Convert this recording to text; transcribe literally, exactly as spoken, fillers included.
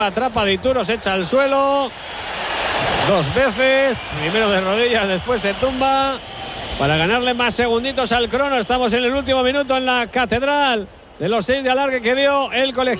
Atrapa Dituro, se echa al suelo dos veces, primero de rodillas, después se tumba para ganarle más segunditos al crono. Estamos en el último minuto en la catedral de los seis de alargue que dio el colegiado.